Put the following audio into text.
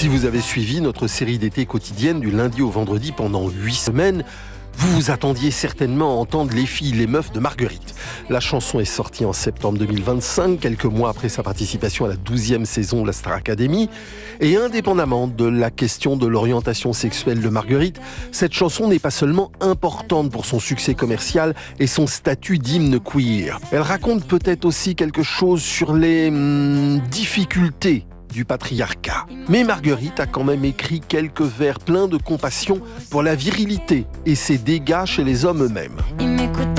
Si vous avez suivi notre série d'été quotidienne du lundi au vendredi pendant 8 semaines, vous vous attendiez certainement à entendre Les filles, les meufs de Marguerite. La chanson est sortie en septembre 2025, quelques mois après sa participation à la 12e saison de la Star Academy. Et indépendamment de la question de l'orientation sexuelle de Marguerite, cette chanson n'est pas seulement importante pour son succès commercial et son statut d'hymne queer. Elle raconte peut-être aussi quelque chose sur les difficultés du patriarcat. Mais Marguerite a quand même écrit quelques vers pleins de compassion pour la virilité et ses dégâts chez les hommes eux-mêmes.